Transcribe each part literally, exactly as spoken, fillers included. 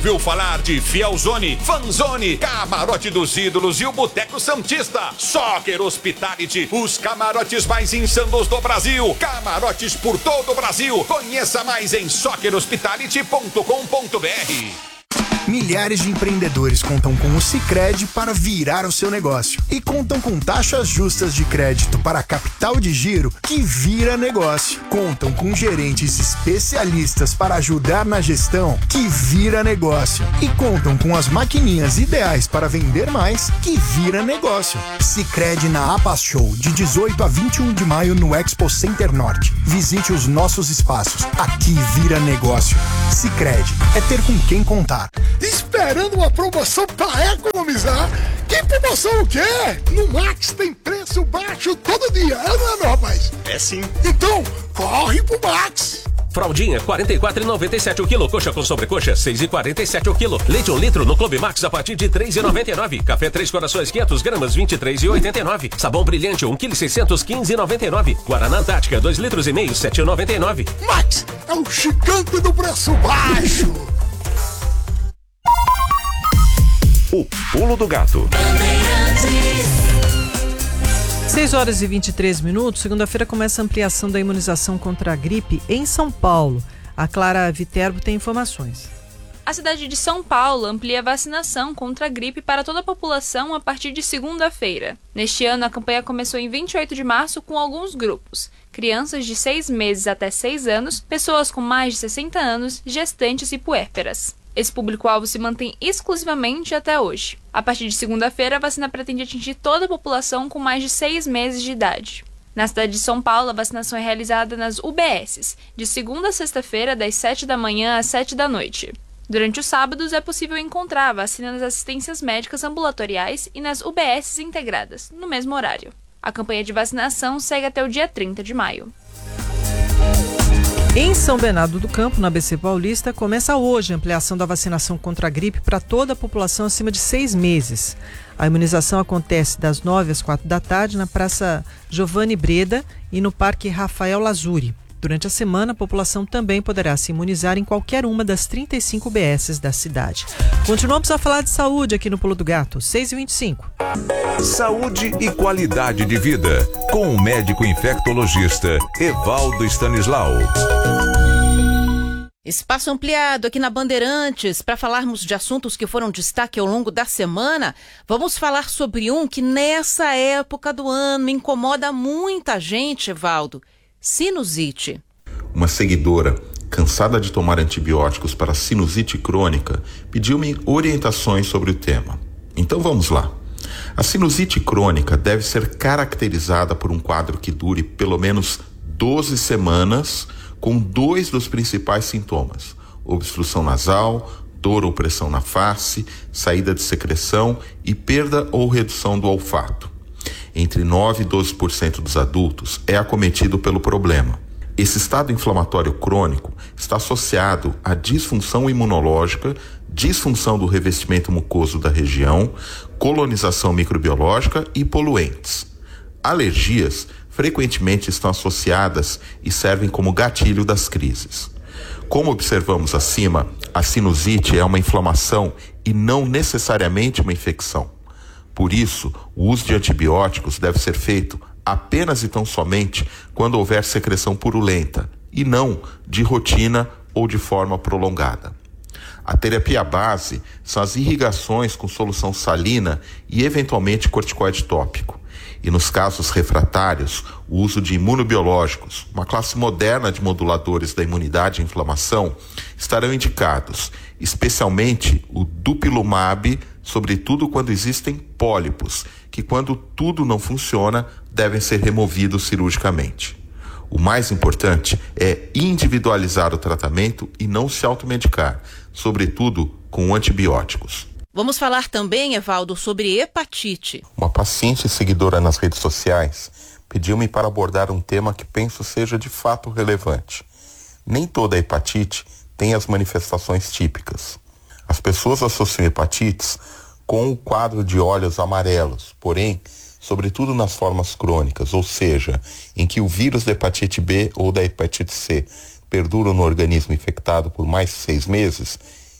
Viu falar de Fielzone, Fanzone, Camarote dos Ídolos e o Boteco Santista. Soccer Hospitality, os camarotes mais insanos do Brasil. Camarotes por todo o Brasil. Conheça mais em soccer hospitality ponto com ponto b r. Milhares de empreendedores contam com o Sicredi para virar o seu negócio e contam com taxas justas de crédito para capital de giro que vira negócio. Contam com gerentes especialistas para ajudar na gestão que vira negócio e contam com as maquininhas ideais para vender mais que vira negócio. Sicredi na APAS Show de dezoito a vinte e um de maio no Expo Center Norte. Visite os nossos espaços. Aqui vira negócio. Sicredi é ter com quem contar. Esperando uma promoção para economizar? Que promoção o quê? No Max tem preço baixo todo dia, é não é, meu rapaz? É sim. Então, corre pro Max! Fraldinha, quarenta e quatro reais e noventa e sete centavos o quilo. Coxa com sobrecoxa, seis reais e quarenta e sete centavos o quilo. Leite um litro no Clube Max a partir de três reais e noventa e nove centavos. Café Três Corações, quinhentas gramas, vinte e três reais e oitenta e nove centavos. Sabão Brilhante, um quilo e seiscentos, quinze reais e noventa e nove centavos. Guaraná Antártica, dois litros e meio, sete reais e noventa e nove centavos. Max é o gigante do preço baixo! O Pulo do Gato. seis horas e vinte e três minutos, segunda-feira começa a ampliação da imunização contra a gripe em São Paulo. A Clara Viterbo tem informações. A cidade de São Paulo amplia a vacinação contra a gripe para toda a população a partir de segunda-feira. Neste ano, a campanha começou em vinte e oito de março com alguns grupos: crianças de seis meses até seis anos, pessoas com mais de sessenta anos, gestantes e puérperas. Esse público-alvo se mantém exclusivamente até hoje. A partir de segunda-feira, a vacina pretende atingir toda a população com mais de seis meses de idade. Na cidade de São Paulo, a vacinação é realizada nas U B Ss, de segunda a sexta-feira, das sete da manhã às sete da noite. Durante os sábados, é possível encontrar a vacina nas assistências médicas ambulatoriais e nas U B Ss integradas, no mesmo horário. A campanha de vacinação segue até o dia trinta de maio. Em São Bernardo do Campo, na A B C Paulista, começa hoje a ampliação da vacinação contra a gripe para toda a população acima de seis meses. A imunização acontece das nove às quatro da tarde na Praça Giovanni Breda e no Parque Rafael Lazuri. Durante a semana, a população também poderá se imunizar em qualquer uma das trinta e cinco U B Ss da cidade. Continuamos a falar de saúde aqui no Pulo do Gato, seis e vinte e cinco. Saúde e qualidade de vida, com o médico infectologista Evaldo Stanislau. Espaço ampliado aqui na Bandeirantes para falarmos de assuntos que foram destaque ao longo da semana. Vamos falar sobre um que nessa época do ano incomoda muita gente, Evaldo: sinusite. Uma seguidora, cansada de tomar antibióticos para sinusite crônica, pediu-me orientações sobre o tema. Então vamos lá. A sinusite crônica deve ser caracterizada por um quadro que dure pelo menos doze semanas, com dois dos principais sintomas: obstrução nasal, dor ou pressão na face, saída de secreção e perda ou redução do olfato. Entre nove e doze por cento dos adultos é acometido pelo problema. Esse estado inflamatório crônico está associado à disfunção imunológica, disfunção do revestimento mucoso da região, colonização microbiológica e poluentes. Alergias frequentemente estão associadas e servem como gatilho das crises. Como observamos acima, a sinusite é uma inflamação e não necessariamente uma infecção. Por isso, o uso de antibióticos deve ser feito apenas e tão somente quando houver secreção purulenta, e não de rotina ou de forma prolongada. A terapia base são as irrigações com solução salina e eventualmente corticoide tópico. E nos casos refratários, o uso de imunobiológicos, uma classe moderna de moduladores da imunidade e inflamação, estarão indicados, especialmente o dupilumab, sobretudo quando existem pólipos, que quando tudo não funciona, devem ser removidos cirurgicamente. O mais importante é individualizar o tratamento e não se automedicar, sobretudo com antibióticos. Vamos falar também, Evaldo, sobre hepatite. Uma paciente seguidora nas redes sociais pediu-me para abordar um tema que penso seja de fato relevante. Nem toda hepatite tem as manifestações típicas. As pessoas associam hepatites com o quadro de olhos amarelos, porém, sobretudo nas formas crônicas, ou seja, em que o vírus da hepatite B ou da hepatite C perduram no organismo infectado por mais de seis meses,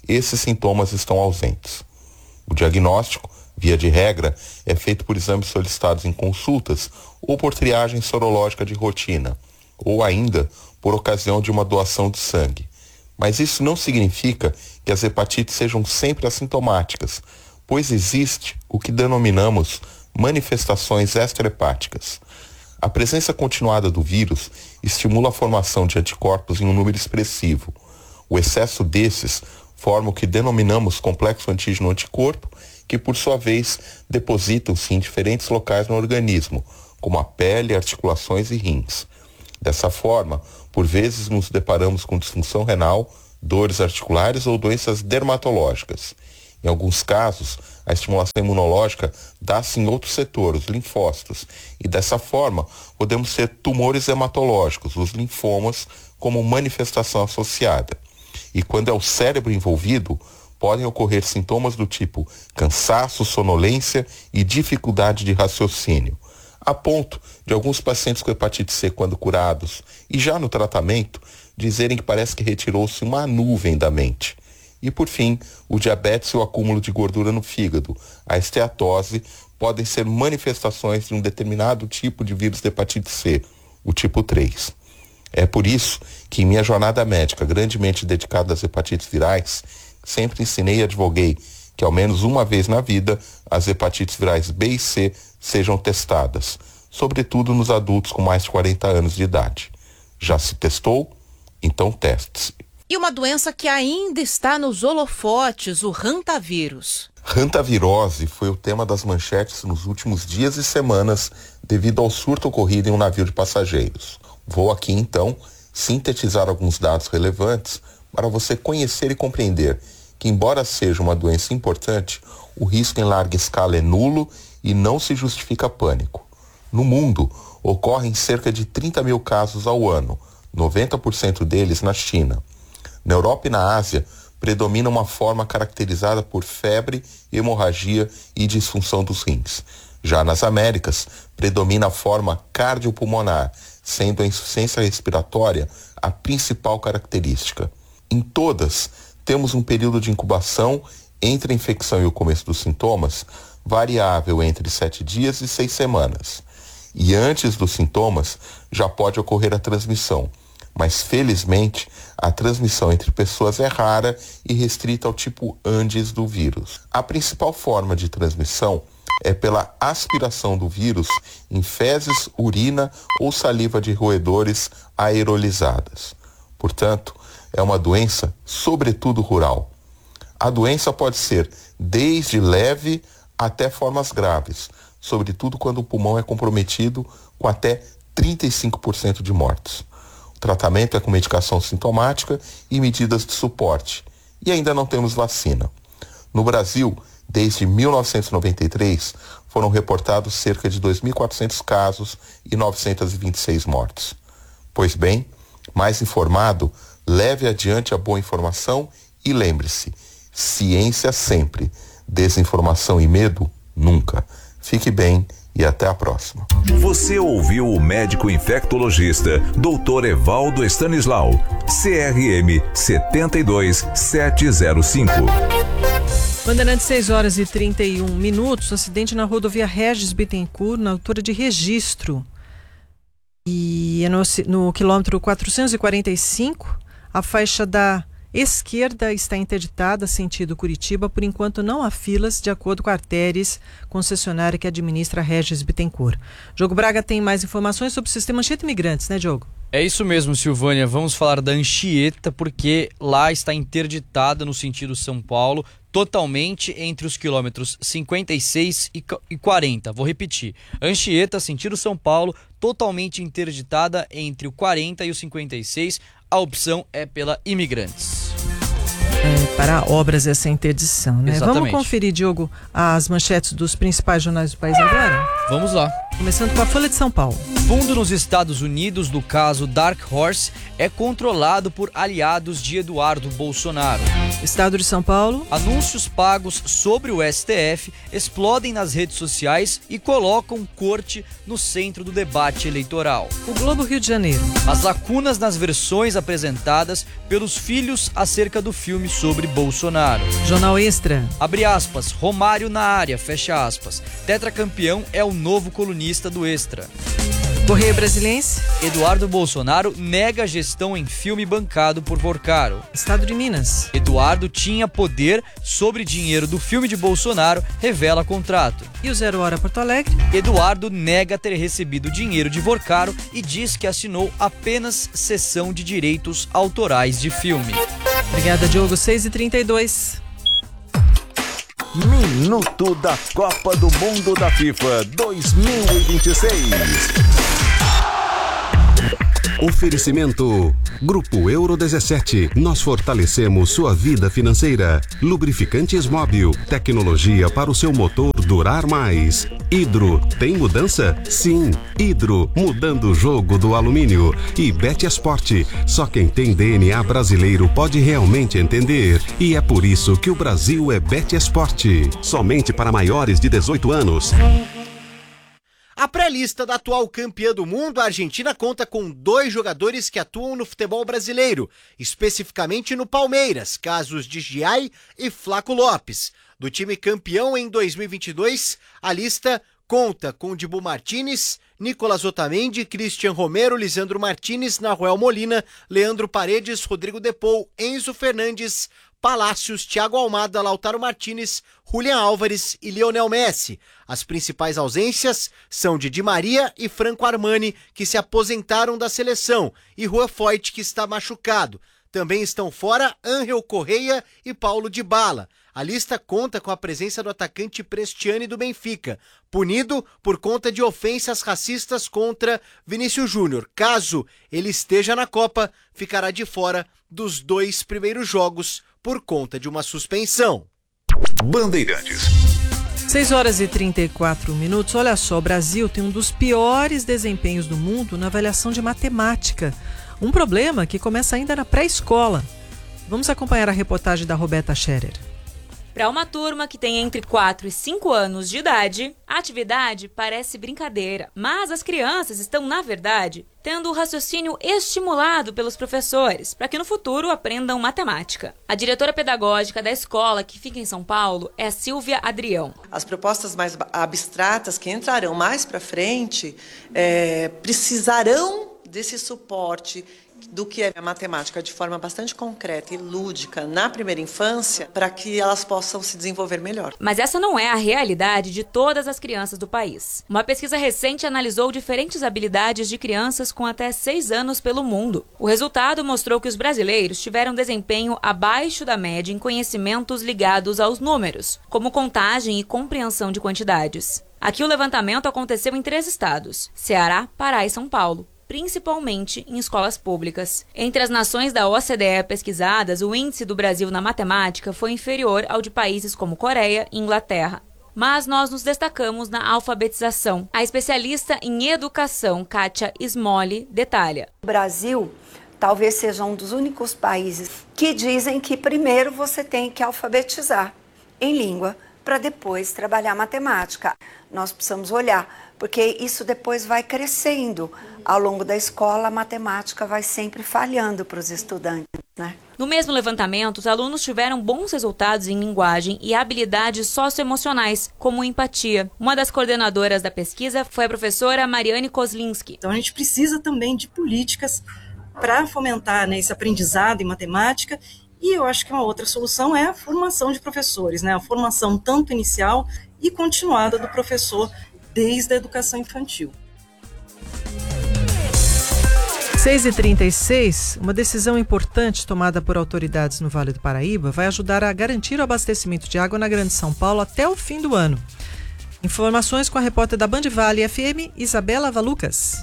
esses sintomas estão ausentes. O diagnóstico, via de regra, é feito por exames solicitados em consultas ou por triagem sorológica de rotina, ou ainda por ocasião de uma doação de sangue. Mas isso não significa que as hepatites sejam sempre assintomáticas, pois existe o que denominamos manifestações extrahepáticas. A presença continuada do vírus estimula a formação de anticorpos em um número expressivo. O excesso desses forma o que denominamos complexo antígeno-anticorpo, que por sua vez depositam-se em diferentes locais no organismo, como a pele, articulações e rins. Dessa forma, por vezes nos deparamos com disfunção renal, dores articulares ou doenças dermatológicas. Em alguns casos, a estimulação imunológica dá-se em outro setor, os linfócitos, e dessa forma podemos ter tumores hematológicos, os linfomas, como manifestação associada. E quando é o cérebro envolvido, podem ocorrer sintomas do tipo cansaço, sonolência e dificuldade de raciocínio, a ponto de alguns pacientes com hepatite C, quando curados e já no tratamento, dizerem que parece que retirou-se uma nuvem da mente. E por fim, o diabetes e o acúmulo de gordura no fígado, a esteatose, podem ser manifestações de um determinado tipo de vírus de hepatite C, o tipo três. É por isso que em minha jornada médica, grandemente dedicada às hepatites virais, sempre ensinei e advoguei que ao menos uma vez na vida as hepatites virais B e C sejam testadas, sobretudo nos adultos com mais de quarenta anos de idade. Já se testou? Então teste-se. E uma doença que ainda está nos holofotes, o hantavírus. Hantavirose foi o tema das manchetes nos últimos dias e semanas devido ao surto ocorrido em um navio de passageiros. Vou aqui então sintetizar alguns dados relevantes para você conhecer e compreender que, embora seja uma doença importante, o risco em larga escala é nulo e não se justifica pânico. No mundo, ocorrem cerca de trinta mil casos ao ano, noventa por cento deles na China. Na Europa e na Ásia, predomina uma forma caracterizada por febre, hemorragia e disfunção dos rins. Já nas Américas, predomina a forma cardiopulmonar, sendo a insuficiência respiratória a principal característica. Em todas, temos um período de incubação entre a infecção e o começo dos sintomas, variável entre sete dias e seis semanas. E antes dos sintomas, já pode ocorrer a transmissão. Mas, felizmente, a transmissão entre pessoas é rara e restrita ao tipo Andes do vírus. A principal forma de transmissão é pela aspiração do vírus em fezes, urina ou saliva de roedores aerolizadas. Portanto, é uma doença, sobretudo rural. A doença pode ser desde leve até formas graves, sobretudo quando o pulmão é comprometido, com até trinta e cinco por cento de mortes. O tratamento é com medicação sintomática e medidas de suporte. E ainda não temos vacina. No Brasil, desde mil novecentos e noventa e três, foram reportados cerca de dois mil e quatrocentos casos e novecentas e vinte e seis mortes. Pois bem, mais informado, leve adiante a boa informação e lembre-se, ciência sempre, desinformação e medo nunca. Fique bem e até a próxima. Você ouviu o médico infectologista doutor Evaldo Stanislau, C R M sete dois sete zero cinco. Bandeirantes, seis horas e trinta e um minutos, acidente na rodovia Regis Bittencourt, na altura de Registro. E é no, no quilômetro quatrocentos e quarenta e cinco, a faixa da esquerda está interditada, sentido Curitiba. Por enquanto não há filas, de acordo com a Arteres, concessionária que administra a Regis Bittencourt. Diogo Braga tem mais informações sobre o sistema Anchieta Imigrantes, né, Diogo? É isso mesmo, Silvânia. Vamos falar da Anchieta, porque lá está interditada no sentido São Paulo, totalmente entre os quilômetros cinquenta e seis e quarenta. Vou repetir. Anchieta, sentido São Paulo, totalmente interditada entre o quarenta e o cinquenta e seis. A opção é pela Imigrantes. É, para obras essa interdição, né? Exatamente. Vamos conferir, Diogo, as manchetes dos principais jornais do país agora? Vamos lá. Começando com a Folha de São Paulo. Fundo nos Estados Unidos do caso Dark Horse é controlado por aliados de Eduardo Bolsonaro. Estado de São Paulo. Anúncios pagos sobre o S T F explodem nas redes sociais e colocam corte no centro do debate eleitoral. O Globo Rio de Janeiro. As lacunas nas versões apresentadas pelos filhos acerca do filme sobre Bolsonaro. Jornal Extra. Abre aspas, Romário na área, fecha aspas. Tetracampeão é o novo colunista do Extra. Correio Brasiliense. Eduardo Bolsonaro nega gestão em filme bancado por Vorcaro. Estado de Minas. Eduardo tinha poder sobre dinheiro do filme de Bolsonaro, revela contrato. E o Zero Hora Porto Alegre. Eduardo nega ter recebido dinheiro de Vorcaro e diz que assinou apenas cessão de direitos autorais de filme. Obrigada, Diogo. seis e trinta e dois. Minuto da Copa do Mundo da FIFA dois mil e vinte e seis. Oferecimento Grupo Euro dezessete. Nós fortalecemos sua vida financeira. Lubrificantes Móbil. Tecnologia para o seu motor durar mais. Hidro. Tem mudança? Sim. Hidro. Mudando o jogo do alumínio. E Betesport. Só quem tem D N A brasileiro pode realmente entender. E é por isso que o Brasil é Betesport. Somente para maiores de dezoito anos. A pré-lista da atual campeã do mundo, a Argentina conta com dois jogadores que atuam no futebol brasileiro, especificamente no Palmeiras, casos de Giai e Flaco Lopes. Do time campeão em dois mil e vinte e dois, a lista conta com Dibu Martínez, Nicolas Otamendi, Cristian Romero, Lisandro Martínez, Nahuel Molina, Leandro Paredes, Rodrigo Depou, Enzo Fernandes, Palácios, Thiago Almada, Lautaro Martínez, Julián Álvares e Lionel Messi. As principais ausências são de Di Maria e Franco Armani, que se aposentaram da seleção, e Juan Foyt, que está machucado. Também estão fora Ángel Correia e Paulo Dybala. A lista conta com a presença do atacante Prestiani do Benfica, punido por conta de ofensas racistas contra Vinícius Júnior. Caso ele esteja na Copa, ficará de fora dos dois primeiros jogos por conta de uma suspensão. Bandeirantes. seis horas e trinta e quatro minutos. Olha só, o Brasil tem um dos piores desempenhos do mundo na avaliação de matemática. Um problema que começa ainda na pré-escola. Vamos acompanhar a reportagem da Roberta Scherer. Para uma turma que tem entre quatro e cinco anos de idade, a atividade parece brincadeira, mas as crianças estão, na verdade, tendo o raciocínio estimulado pelos professores, para que no futuro aprendam matemática. A diretora pedagógica da escola, que fica em São Paulo, é Silvia Adrião. As propostas mais abstratas que entrarão mais para frente é, precisarão desse suporte do que é a matemática de forma bastante concreta e lúdica na primeira infância, para que elas possam se desenvolver melhor. Mas essa não é a realidade de todas as crianças do país. Uma pesquisa recente analisou diferentes habilidades de crianças com até seis anos pelo mundo. O resultado mostrou que os brasileiros tiveram desempenho abaixo da média em conhecimentos ligados aos números, como contagem e compreensão de quantidades. Aqui o levantamento aconteceu em três estados: Ceará, Pará e São Paulo, principalmente em escolas públicas. Entre as nações da O C D E pesquisadas, o índice do Brasil na matemática foi inferior ao de países como Coreia e Inglaterra. Mas nós nos destacamos na alfabetização. A especialista em educação, Kátia Smolli, detalha. O Brasil talvez seja um dos únicos países que dizem que primeiro você tem que alfabetizar em língua para depois trabalhar matemática. Nós precisamos olhar, porque isso depois vai crescendo. Ao longo da escola, a matemática vai sempre falhando para os estudantes, né? No mesmo levantamento, os alunos tiveram bons resultados em linguagem e habilidades socioemocionais, como empatia. Uma das coordenadoras da pesquisa foi a professora Mariane Kozlinski. Então a gente precisa também de políticas para fomentar, né, esse aprendizado em matemática. E eu acho que uma outra solução é a formação de professores, né? A formação tanto inicial e continuada do professor desde a educação infantil. seis e trinta e seis, uma decisão importante tomada por autoridades no Vale do Paraíba vai ajudar a garantir o abastecimento de água na Grande São Paulo até o fim do ano. Informações com a repórter da Band Vale F M, Isabela Valucas.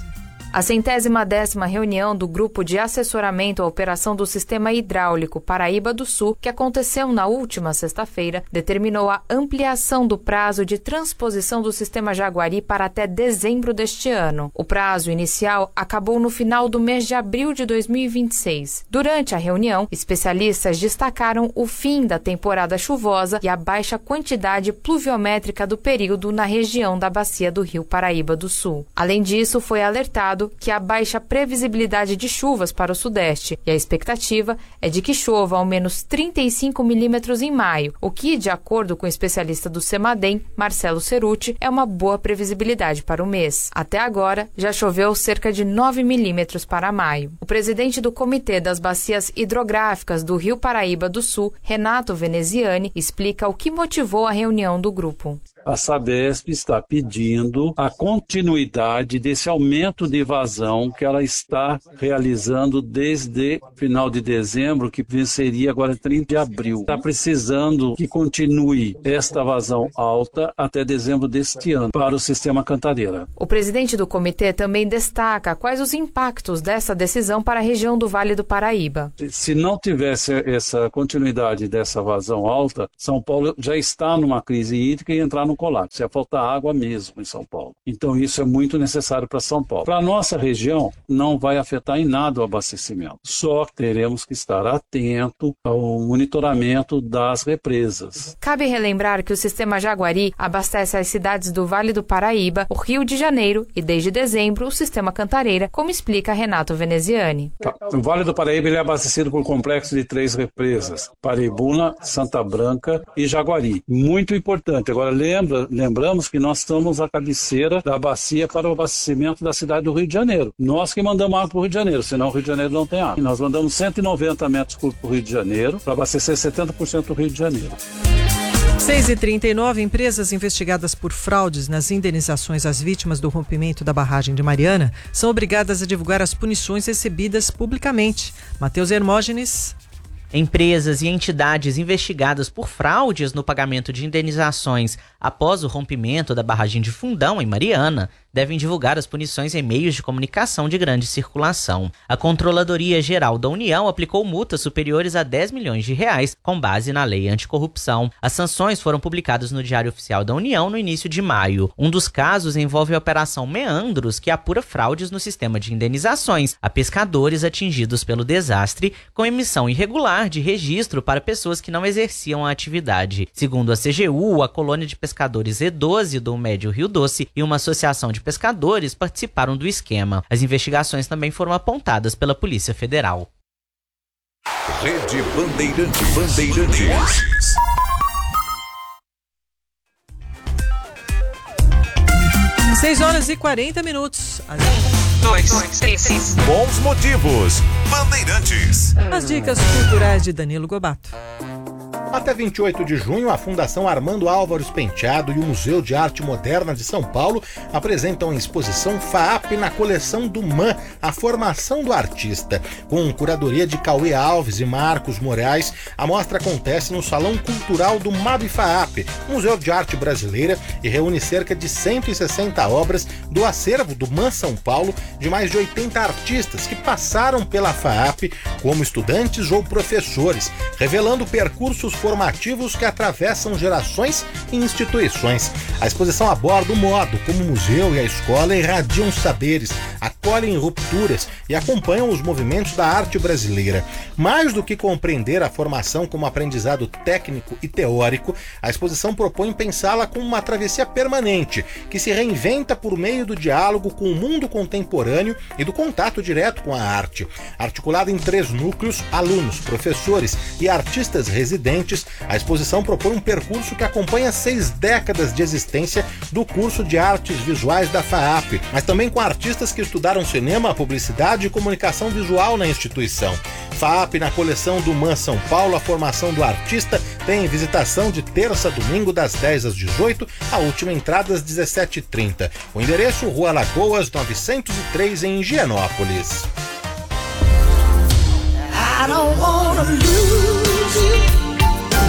A centésima décima reunião do Grupo de Assessoramento à Operação do Sistema Hidráulico Paraíba do Sul, que aconteceu na última sexta-feira, determinou a ampliação do prazo de transposição do Sistema Jaguari para até dezembro deste ano. O prazo inicial acabou no final do mês de abril de dois mil e vinte e seis. Durante a reunião, especialistas destacaram o fim da temporada chuvosa e a baixa quantidade pluviométrica do período na região da bacia do Rio Paraíba do Sul. Além disso, foi alertado que há baixa previsibilidade de chuvas para o Sudeste e a expectativa é de que chova ao menos trinta e cinco milímetros em maio, o que, de acordo com o especialista do CEMADEM, Marcelo Ceruti, é uma boa previsibilidade para o mês. Até agora, já choveu cerca de nove milímetros para maio. O presidente do Comitê das Bacias Hidrográficas do Rio Paraíba do Sul, Renato Veneziani, explica o que motivou a reunião do grupo. A Sabesp está pedindo a continuidade desse aumento de vazão que ela está realizando desde final de dezembro, que venceria agora trinta de abril. Está precisando que continue esta vazão alta até dezembro deste ano para o sistema Cantareira. O presidente do comitê também destaca quais os impactos dessa decisão para a região do Vale do Paraíba. Se não tivesse essa continuidade dessa vazão alta, São Paulo já está numa crise hídrica e entrar no colapso. Ia faltar água mesmo em São Paulo. Então isso é muito necessário para São Paulo. Para a nossa região, não vai afetar em nada o abastecimento. Só teremos que estar atento ao monitoramento das represas. Cabe relembrar que o sistema Jaguari abastece as cidades do Vale do Paraíba, o Rio de Janeiro e, desde dezembro, o sistema Cantareira, como explica Renato Veneziani. O Vale do Paraíba ele é abastecido por um complexo de três represas: Paraibuna, Santa Branca e Jaguari. Muito importante. Agora, lembra Lembramos que nós estamos à cabeceira da bacia para o abastecimento da cidade do Rio de Janeiro. Nós que mandamos água para o Rio de Janeiro, senão o Rio de Janeiro não tem água. E nós mandamos cento e noventa metros cúbicos para o Rio de Janeiro para abastecer setenta por cento do Rio de Janeiro. seis e trinta e nove, empresas investigadas por fraudes nas indenizações às vítimas do rompimento da barragem de Mariana são obrigadas a divulgar as punições recebidas publicamente. Matheus Hermógenes. Empresas e entidades investigadas por fraudes no pagamento de indenizações após o rompimento da barragem de Fundão, em Mariana, devem divulgar as punições em meios de comunicação de grande circulação. A Controladoria Geral da União aplicou multas superiores a dez milhões de reais com base na Lei Anticorrupção. As sanções foram publicadas no Diário Oficial da União no início de maio. Um dos casos envolve a Operação Meandros, que apura fraudes no sistema de indenizações a pescadores atingidos pelo desastre, com emissão irregular de registro para pessoas que não exerciam a atividade. Segundo a C G U, a colônia de pescadores E doze do Médio Rio Doce e uma associação de pescadores participaram do esquema. As investigações também foram apontadas pela Polícia Federal. Rede Bandeirante Bandeirantes. seis horas e quarenta minutos. Dois, três, bons motivos. Bandeirantes. As dicas culturais de Danilo Gobato. Até vinte e oito de junho, a Fundação Armando Álvares Penteado e o Museu de Arte Moderna de São Paulo apresentam a exposição F A A P na coleção do M A N, a formação do artista. Com curadoria de Cauê Alves e Marcos Moraes, a mostra acontece no Salão Cultural do M A B F A A P, Museu de Arte Brasileira, e reúne cerca de cento e sessenta obras do acervo do M A N São Paulo, de mais de oitenta artistas que passaram pela F A A P como estudantes ou professores, revelando percursos formativos que atravessam gerações e instituições. A exposição aborda o modo como o museu e a escola irradiam saberes, acolhem rupturas e acompanham os movimentos da arte brasileira. Mais do que compreender a formação como aprendizado técnico e teórico, a exposição propõe pensá-la como uma travessia permanente, que se reinventa por meio do diálogo com o mundo contemporâneo e do contato direto com a arte. Articulada em três núcleos, alunos, professores e artistas residentes, a exposição propõe um percurso que acompanha seis décadas de existência do curso de artes visuais da F A A P, mas também com artistas que estudaram cinema, publicidade e comunicação visual na instituição. F A A P na coleção do M A N São Paulo, a formação do artista, tem visitação de terça a domingo das dez às dezoito, a última entrada às dezessete e trinta. O endereço, Rua Lagoas, novecentos e três, em Higienópolis. I don't wanna lose you.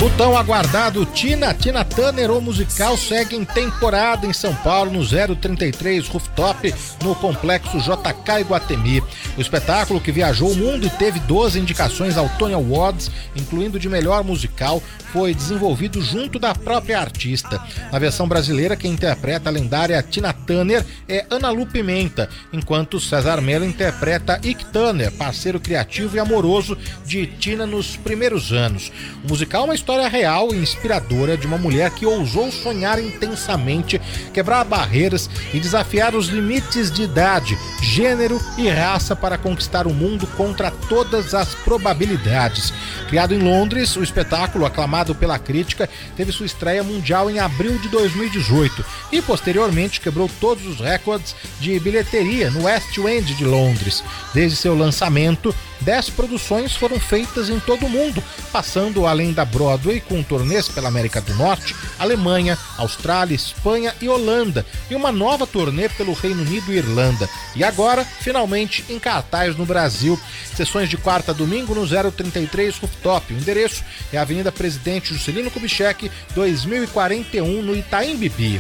O tão aguardado Tina, Tina Turner, o musical, segue em temporada em São Paulo, no zero trinta e três Rooftop, no Complexo J K Iguatemi. O espetáculo, que viajou o mundo e teve doze indicações ao Tony Awards, incluindo de melhor musical, foi desenvolvido junto da própria artista. Na versão brasileira, quem interpreta a lendária Tina Turner é Ana Lu Pimenta, enquanto César Mello interpreta Ike Turner, parceiro criativo e amoroso de Tina nos primeiros anos. O musical é uma história real e inspiradora de uma mulher que ousou sonhar intensamente, quebrar barreiras e desafiar os limites de idade, gênero e raça para conquistar o mundo contra todas as probabilidades. Criado em Londres, o espetáculo, aclamado pela crítica, teve sua estreia mundial em abril de dois mil e dezoito e posteriormente quebrou todos os recordes de bilheteria no West End de Londres. Desde seu lançamento, dez produções foram feitas em todo o mundo, passando além da Broadway com turnês pela América do Norte, Alemanha, Austrália, Espanha e Holanda, e uma nova turnê pelo Reino Unido e Irlanda. E agora, finalmente, em cartaz no Brasil. Sessões de quarta a domingo no zero trinta e três Rooftop. O endereço é a Avenida Presidente Juscelino Kubitschek, dois mil e quarenta e um, no Itaim Bibi.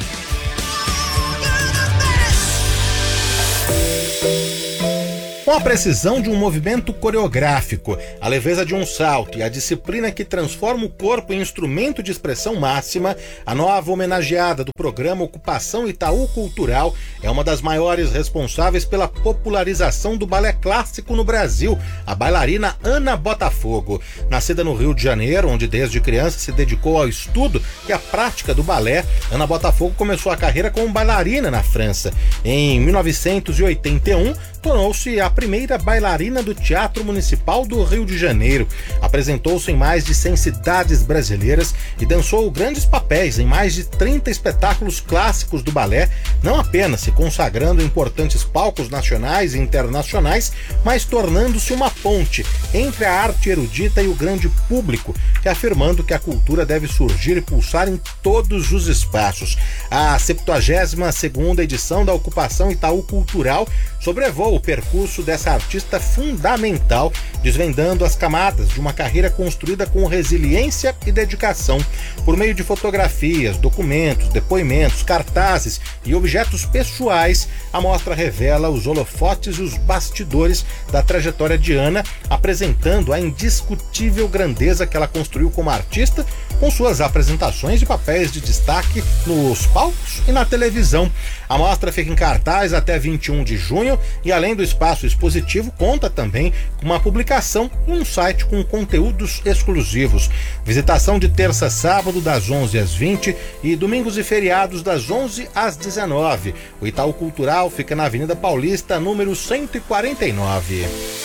Com a precisão de um movimento coreográfico, a leveza de um salto e a disciplina que transforma o corpo em instrumento de expressão máxima, a nova homenageada do programa Ocupação Itaú Cultural é uma das maiores responsáveis pela popularização do balé clássico no Brasil, a bailarina Ana Botafogo. Nascida no Rio de Janeiro, onde desde criança se dedicou ao estudo e à prática do balé, Ana Botafogo começou a carreira como bailarina na França. Em mil novecentos e oitenta e um, tornou-se a primeira bailarina do Teatro Municipal do Rio de Janeiro. Apresentou-se em mais de cem cidades brasileiras e dançou grandes papéis em mais de trinta espetáculos clássicos do balé, não apenas se consagrando em importantes palcos nacionais e internacionais, mas tornando-se uma ponte entre a arte erudita e o grande público, reafirmando que a cultura deve surgir e pulsar em todos os espaços. A septuagésima segunda edição da Ocupação Itaú Cultural sobrevoa o percurso dessa artista fundamental, desvendando as camadas de uma carreira construída com resiliência e dedicação. Por meio de fotografias, documentos, depoimentos, cartazes e objetos pessoais, a mostra revela os holofotes e os bastidores da trajetória de Ana, apresentando a indiscutível grandeza que ela construiu como artista, com suas apresentações e papéis de destaque nos palcos e na televisão. A mostra fica em cartaz até vinte e um de junho e, além do espaço expositivo, conta também com uma publicação em um site com conteúdos exclusivos. Visitação de terça a sábado das onze às vinte e domingos e feriados das onze às dezenove. O Itaú Cultural fica na Avenida Paulista, número cento e quarenta e nove.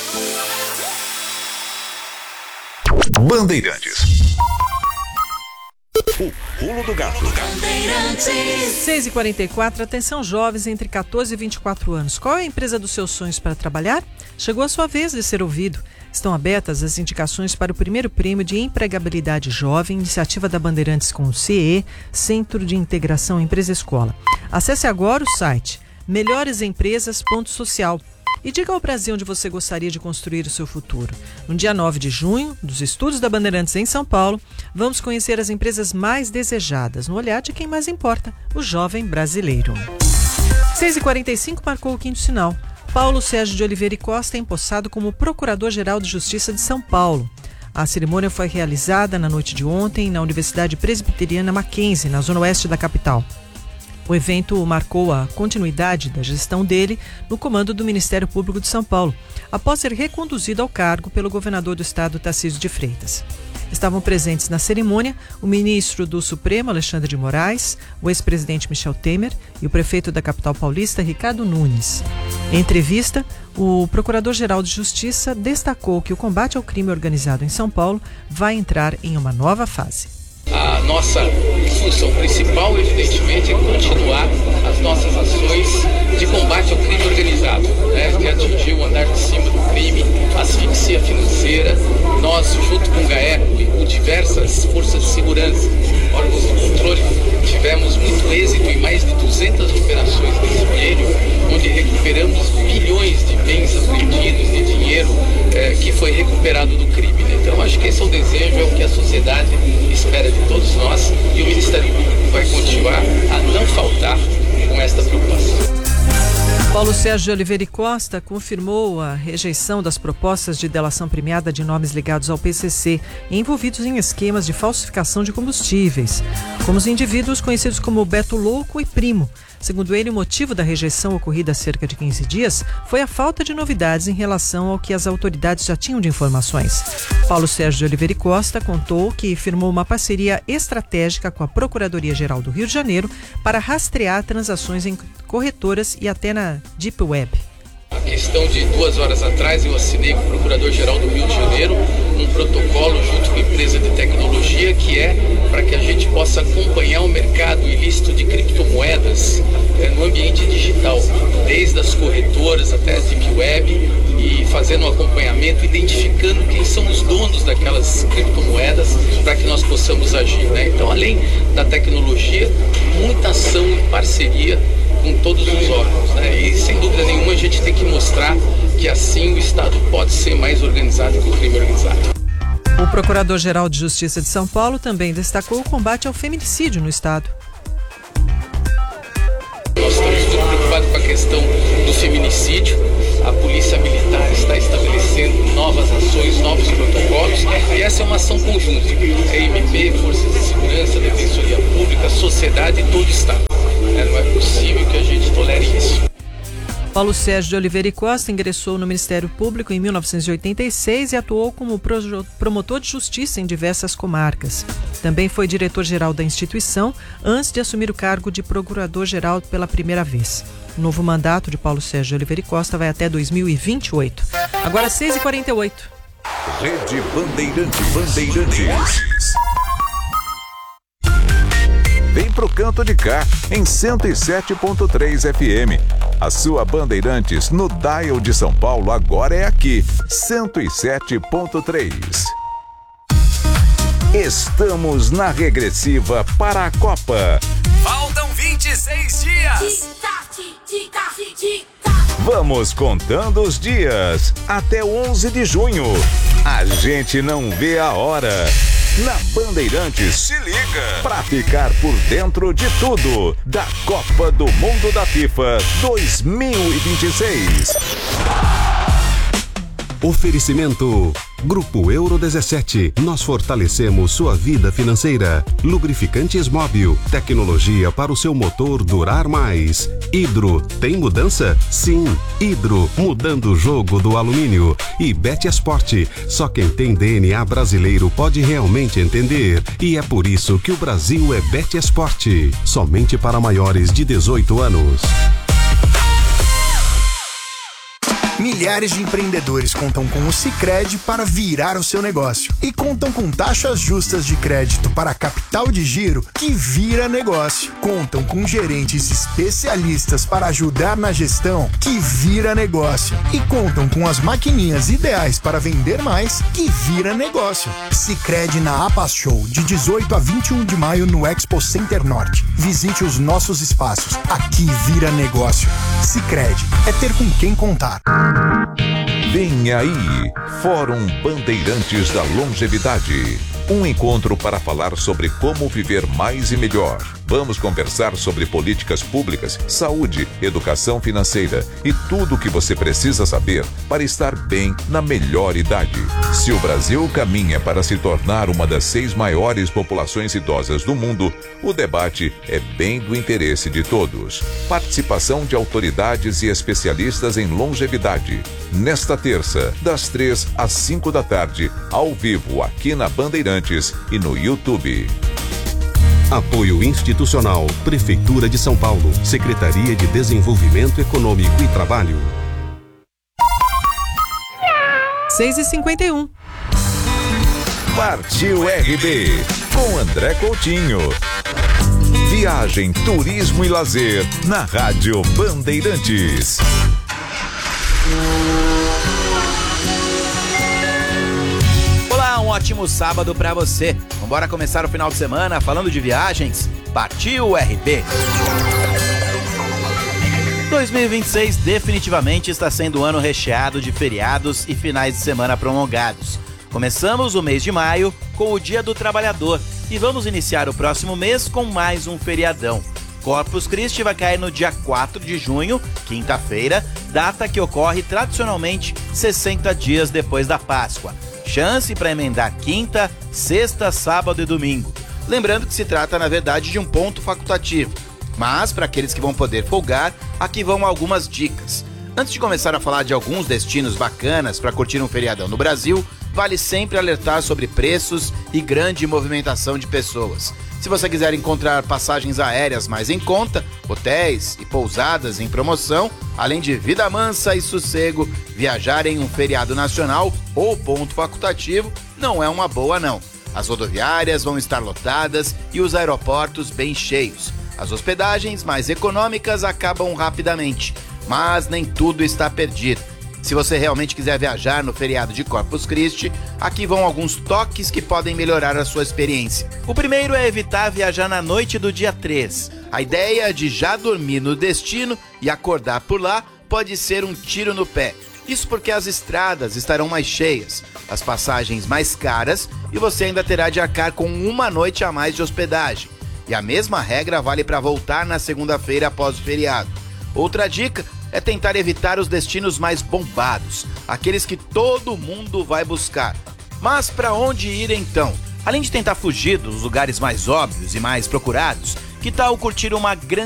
Bandeirantes. O pulo do gato. seis e quarenta e quatro, atenção jovens entre quatorze e vinte e quatro anos. Qual é a empresa dos seus sonhos para trabalhar? Chegou a sua vez de ser ouvido. Estão abertas as indicações para o primeiro prêmio de empregabilidade jovem, iniciativa da Bandeirantes com o C E, Centro de Integração Empresa-Escola. Acesse agora o site melhores empresas ponto social. E diga ao Brasil onde você gostaria de construir o seu futuro. No dia nove de junho, dos estúdios da Bandeirantes em São Paulo, vamos conhecer as empresas mais desejadas, no olhar de quem mais importa, o jovem brasileiro. seis e quarenta e cinco marcou o quinto sinal. Paulo Sérgio de Oliveira e Costa é empossado como Procurador-Geral de Justiça de São Paulo. A cerimônia foi realizada na noite de ontem na Universidade Presbiteriana Mackenzie, na zona oeste da capital. O evento marcou a continuidade da gestão dele no comando do Ministério Público de São Paulo, após ser reconduzido ao cargo pelo governador do estado, Tarcísio de Freitas. Estavam presentes na cerimônia o ministro do Supremo, Alexandre de Moraes, o ex-presidente Michel Temer e o prefeito da capital paulista, Ricardo Nunes. Em entrevista, o Procurador-Geral de Justiça destacou que o combate ao crime organizado em São Paulo vai entrar em uma nova fase. A nossa função principal, evidentemente, é continuar as nossas ações de combate ao crime organizado, né, que atingiu o andar de cima do crime, asfixia financeira. Nós, junto com o GAECO e com diversas forças de segurança, órgãos de controle, tivemos muito êxito em mais de duzentas operações desse gênero, onde recuperamos bilhões de bens apreendidos, de dinheiro eh, que foi recuperado do crime. Né? Então acho que esse é o desejo, é o que a sociedade espera de todos nós, e o Ministério Público vai continuar a não faltar com esta preocupação. Paulo Sérgio de Oliveira e Costa confirmou a rejeição das propostas de delação premiada de nomes ligados ao P C C envolvidos em esquemas de falsificação de combustíveis, como os indivíduos conhecidos como Beto Louco e Primo. Segundo ele, o motivo da rejeição ocorrida há cerca de quinze dias foi a falta de novidades em relação ao que as autoridades já tinham de informações. Paulo Sérgio de Oliveira e Costa contou que firmou uma parceria estratégica com a Procuradoria-Geral do Rio de Janeiro para rastrear transações em corretoras e até na Deep Web. A questão de duas horas atrás eu assinei com o Procurador-Geral do Rio de Janeiro um protocolo junto com a empresa de tecnologia que é para que a gente possa acompanhar o mercado ilícito de criptomoedas é, no ambiente digital, desde as corretoras até a Deep Web, e fazendo um acompanhamento, identificando quem são os donos daquelas criptomoedas para que nós possamos agir. Né? Então, além da tecnologia, muita ação em parceria com todos os órgãos, né? E sem dúvida nenhuma a gente tem que mostrar que assim o Estado pode ser mais organizado que o crime organizado. O Procurador-Geral de Justiça de São Paulo também destacou o combate ao feminicídio no Estado. Nós estamos muito preocupados com a questão do feminicídio. A Polícia Militar está estabelecendo novas ações, novos protocolos, e essa é uma ação conjunta. A M P, Forças de Segurança, Defensoria Pública, sociedade e todo o Estado. Não é possível que a gente tolere isso. Paulo Sérgio de Oliveira e Costa ingressou no Ministério Público em mil novecentos e oitenta e seis e atuou como promotor de justiça em diversas comarcas. Também foi diretor-geral da instituição antes de assumir o cargo de procurador-geral pela primeira vez. O novo mandato de Paulo Sérgio de Oliveira e Costa vai até dois mil e vinte e oito. Agora seis e quarenta e oito. Rede Bandeirantes. Bandeirantes. Vem pro canto de cá, em cento e sete ponto três F M. A sua Bandeirantes no dial de São Paulo agora é aqui, cento e sete ponto três. Estamos na regressiva para a Copa. Faltam vinte e seis dias. Vamos contando os dias até onze de junho. A gente não vê a hora. Na Bandeirantes, se liga pra ficar por dentro de tudo da Copa do Mundo da FIFA dois mil e vinte e seis. Oferecimento Grupo Euro dezessete. Nós fortalecemos sua vida financeira. Lubrificantes Móbil. Tecnologia para o seu motor durar mais. Hidro. Tem mudança? Sim. Hidro. Mudando o jogo do alumínio. E Betesport. Só quem tem D N A brasileiro pode realmente entender. E é por isso que o Brasil é Betesport. Somente para maiores de dezoito anos. Milhares de empreendedores contam com o Sicredi para virar o seu negócio e contam com taxas justas de crédito para capital de giro que vira negócio. Contam com gerentes especialistas para ajudar na gestão que vira negócio e contam com as maquininhas ideais para vender mais que vira negócio. Sicredi na APAS Show de dezoito a vinte e um de maio no Expo Center Norte. Visite os nossos espaços. Aqui vira negócio. Sicredi é ter com quem contar. Vem aí, Fórum Bandeirantes da Longevidade. Um encontro para falar sobre como viver mais e melhor. Vamos conversar sobre políticas públicas, saúde, educação financeira e tudo o que você precisa saber para estar bem na melhor idade. Se o Brasil caminha para se tornar uma das seis maiores populações idosas do mundo, o debate é bem do interesse de todos. Participação de autoridades e especialistas em longevidade. Nesta terça, das três às cinco da tarde, ao vivo aqui na Bandeirantes e no YouTube. Apoio institucional, Prefeitura de São Paulo, Secretaria de Desenvolvimento Econômico e Trabalho. seis e cinquenta e um. Partiu R B, com André Coutinho. Viagem, turismo e lazer, na Rádio Bandeirantes. Olá, um ótimo sábado pra você. Vambora começar o final de semana falando de viagens. Partiu R B. dois mil e vinte e seis definitivamente está sendo um ano recheado de feriados e finais de semana prolongados. Começamos o mês de maio com o Dia do Trabalhador e vamos iniciar o próximo mês com mais um feriadão. Corpus Christi vai cair no dia quatro de junho, quinta-feira, data que ocorre tradicionalmente sessenta dias depois da Páscoa. Chance para emendar quinta, sexta, sábado e domingo. Lembrando que se trata, na verdade, de um ponto facultativo. Mas, para aqueles que vão poder folgar, aqui vão algumas dicas. Antes de começar a falar de alguns destinos bacanas para curtir um feriadão no Brasil, vale sempre alertar sobre preços e grande movimentação de pessoas. Se você quiser encontrar passagens aéreas mais em conta, hotéis e pousadas em promoção, além de vida mansa e sossego, viajar em um feriado nacional ou ponto facultativo não é uma boa não. As rodoviárias vão estar lotadas e os aeroportos bem cheios. As hospedagens mais econômicas acabam rapidamente, mas nem tudo está perdido. Se você realmente quiser viajar no feriado de Corpus Christi, aqui vão alguns toques que podem melhorar a sua experiência. O primeiro é evitar viajar na noite do dia três. A ideia de já dormir no destino e acordar por lá pode ser um tiro no pé. Isso porque as estradas estarão mais cheias, as passagens mais caras e você ainda terá de arcar com uma noite a mais de hospedagem. E a mesma regra vale para voltar na segunda-feira após o feriado. Outra dica é tentar evitar os destinos mais bombados, aqueles que todo mundo vai buscar. Mas para onde ir então? Além de tentar fugir dos lugares mais óbvios e mais procurados, que tal curtir uma grande